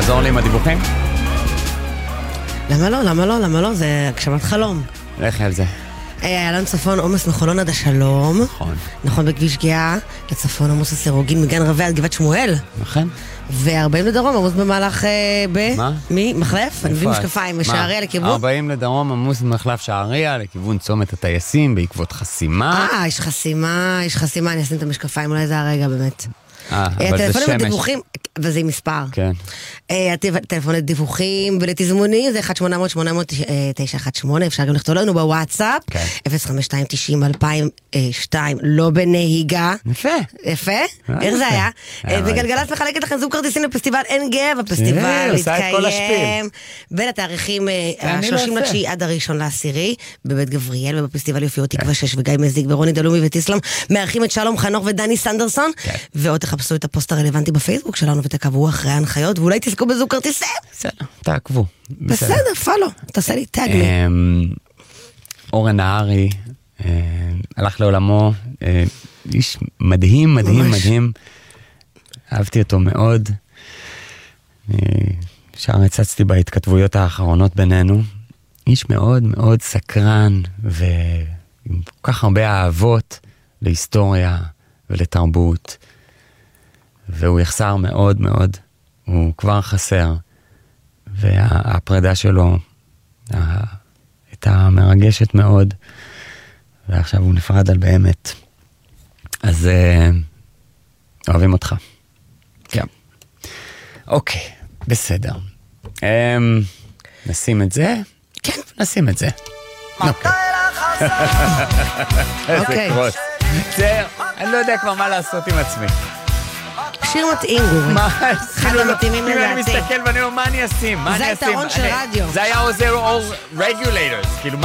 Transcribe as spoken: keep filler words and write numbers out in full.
תעזור לי עם הדיווחים? למה לא? למה לא? למה לא? זה הגשמת חלום. לכי על זה. אלון צפון, עומס מחולון עד השלום. נכון. נכון, בכביש גאה, לצפון עמוס לסירוגין, מגן רבי עד גבעת שמואל. נכון. ו-ארבעים לדרום, עמוס במהלך ב... מה? מי? מחלף? אני מביא משקפיים, משעריה לכיוון. ארבעים לדרום, עמוס במחלף שעריה, לכיוון צומת הטייסים, בעקבות חסימה. אה, יש חסימה, יש חסימה, אני אשים את המשקפיים, אולי זה הרגע באמת. אה, אבל זה הטלפונים שמש. הדיווחים, וזה עם מספר. כן. הטלפון לדיווחים ולתזמונים זה אחת שמונה אפס אפס שמונה אפס אפס תשע אחת שמונה, אפשר גם לכתוב לנו בוואטסאפ, אפס חמש שתיים תשעים אלפיים ושתיים, לא בנהיגה. יפה. יפה? איך זה היה? וגלגלצ מחלקת לכם זוג כרטיסים לפסטיבל עין גב, הפסטיבל מתקיים בין התאריכים ה-שלושים לתשיעי עד הראשון לעשירי, בבית גבריאל ובפסטיבל יופיעות תקווה שש וגיא מזיק ורוני דלומי וטיסלם, מארחים את שלום חנוך ודני סנדרסון, ועוד תחפשו את הפוסט הרלוונטי בפייסבוק שלנו ותקבעו אחרי ההנחיות, ואולי תזכו בזוג כרטיסים. בסדר, תעקבו. בסדר, פאלו, תעשה לי טאג לי. אורן נהרי הלך לעולמו, איש מדהים, מדהים, מדהים. אהבתי אותו מאוד. שם הצצתי בהתכתבויות האחרונות בינינו. איש מאוד מאוד סקרן, ועם כל כך הרבה אהבות להיסטוריה ולתרבות. והוא יחסר מאוד מאוד. הוא כבר חסר. והפרידה שלו הייתה מרגשת מאוד, ועכשיו הוא נפרד על באמת. אז אוהבים אותך. כן. אוקיי, בסדר. נשים את זה? כן, נשים את זה. אוקיי. איזה קרוס. זה, אני לא יודע כבר מה לעשות עם עצמי. שיר מתאים, גורי. אחד המתאימים לדעתי. אני מסתכל ואני אומר, מה אני אשים? זה היתרון של רדיו. זה היה עוזר אור רגולטורס, כאילו